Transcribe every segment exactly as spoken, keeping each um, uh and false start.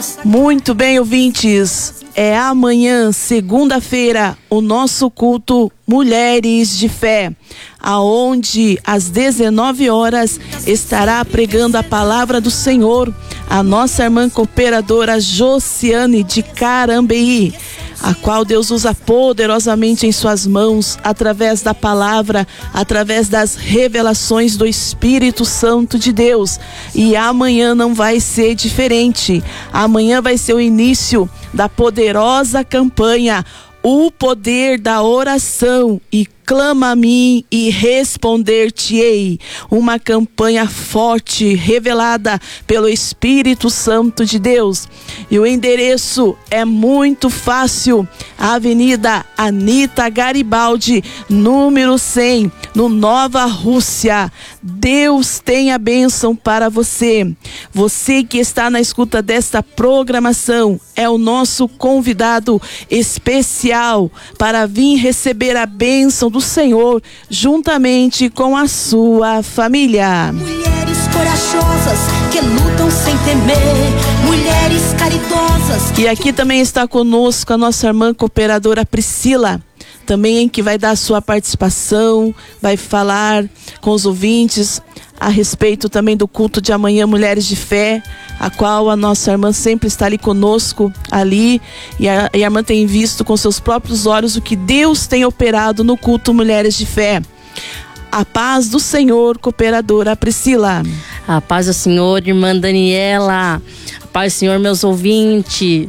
Muito bem, ouvintes. É amanhã, segunda-feira, o nosso culto Mulheres de Fé, aonde às dezenove horas estará pregando a palavra do Senhor a nossa irmã cooperadora Josiane de Carambeí, a qual Deus usa poderosamente em suas mãos, através da palavra, através das revelações do Espírito Santo de Deus. E amanhã não vai ser diferente. Amanhã vai ser o início da poderosa campanha, o poder da oração, e clama a mim e responder-te-ei. Uma campanha forte, revelada pelo Espírito Santo de Deus. E o endereço é muito fácil: Avenida Anita Garibaldi, número cem, no Nova Rússia. Deus tem a bênção para você. Você que está na escuta desta programação é o nosso convidado especial para vir receber a bênção do Senhor juntamente com a sua família. Mulheres corajosas que lutam sem temer, mulheres caridosas. E aqui também está conosco a nossa irmã cooperadora Priscila, também, que vai dar a sua participação, vai falar com os ouvintes a respeito também do culto de amanhã, Mulheres de Fé, a qual a nossa irmã sempre está ali conosco, ali, e a, e a irmã tem visto com seus próprios olhos o que Deus tem operado no culto Mulheres de Fé. A paz do Senhor, cooperadora Priscila. A paz do Senhor, irmã Daniela. A paz do Senhor, meus ouvintes.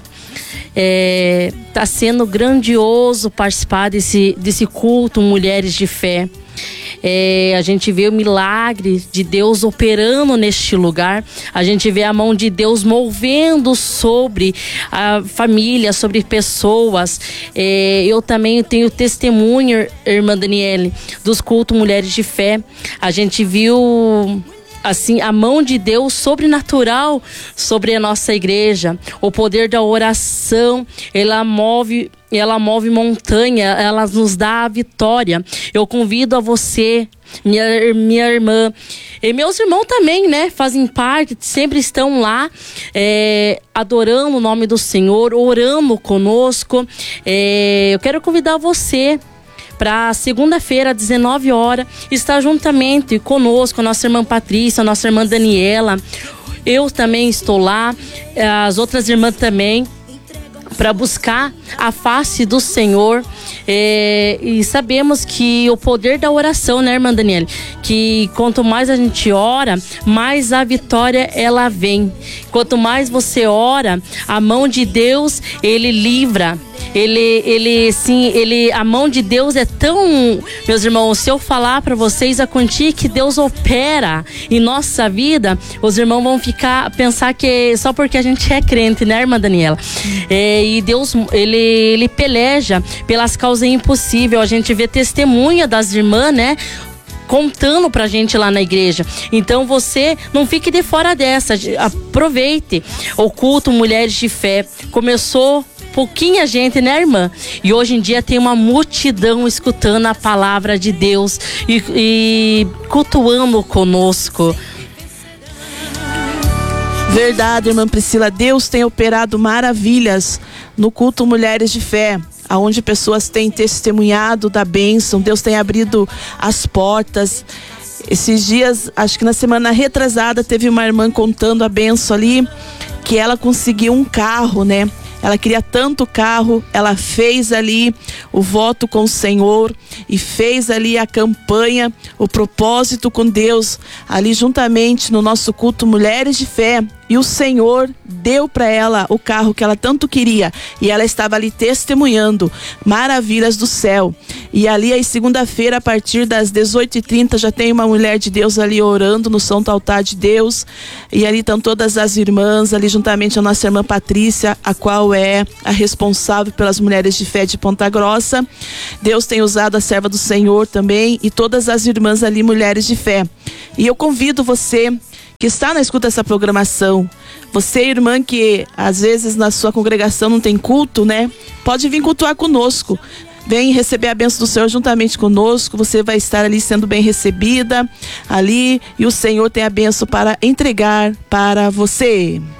É, tá sendo grandioso participar desse, desse culto Mulheres de Fé. É, a gente vê o milagre de Deus operando neste lugar. A gente vê a mão de Deus movendo sobre a família, sobre pessoas. É, eu também tenho testemunho, irmã Daniele, dos cultos Mulheres de Fé. A gente viu, assim, a mão de Deus sobrenatural sobre a nossa igreja. O poder da oração, ela move, ela move montanha, ela nos dá a vitória. Eu convido a você, minha, minha irmã, e meus irmãos também, né, fazem parte, sempre estão lá, é, adorando o nome do Senhor, orando conosco. É, eu quero convidar você para segunda-feira, às dezenove horas, estar juntamente conosco, a nossa irmã Patrícia, a nossa irmã Daniela. Eu também estou lá, as outras irmãs também, para buscar a face do Senhor. É, e sabemos que o poder da oração, né, irmã Daniela? Que quanto mais a gente ora, mais a vitória ela vem. Quanto mais você ora, a mão de Deus, ele livra. Ele, ele, sim, ele, a mão de Deus é tão, meus irmãos, se eu falar para vocês a quantia que Deus opera em nossa vida, os irmãos vão ficar, pensar que só porque a gente é crente, né, irmã Daniela? É, e Deus, ele, ele peleja pelas causas impossíveis. A gente vê testemunha das irmãs, né, contando pra gente lá na igreja. Então você não fique de fora dessa, aproveite o culto Mulheres de Fé. Começou pouquinha gente, né, irmã? E hoje em dia tem uma multidão escutando a palavra de Deus e, e cultuando conosco. Verdade, irmã Priscila. Deus tem operado maravilhas no culto Mulheres de Fé, aonde pessoas têm testemunhado da bênção. Deus tem abrido as portas. Esses dias, acho que na semana retrasada, teve uma irmã contando a bênção ali, que ela conseguiu um carro, né? Ela queria tanto carro, ela fez ali o voto com o Senhor e fez ali a campanha, o propósito com Deus, ali juntamente no nosso culto Mulheres de Fé. E o Senhor deu para ela o carro que ela tanto queria. E ela estava ali testemunhando maravilhas do céu. E ali, aí, segunda-feira, a partir das dezoito e trinta, já tem uma mulher de Deus ali orando no Santo Altar de Deus. E ali estão todas as irmãs, ali juntamente a nossa irmã Patrícia, a qual é a responsável pelas Mulheres de Fé de Ponta Grossa. Deus tem usado a serva do Senhor também e todas as irmãs ali, Mulheres de Fé. E eu convido você que está na escuta dessa programação, você, irmã, que às vezes na sua congregação não tem culto, né? Pode vir cultuar conosco. Vem receber a bênção do Senhor juntamente conosco. Você vai estar ali sendo bem recebida ali, e o Senhor tem a bênção para entregar para você.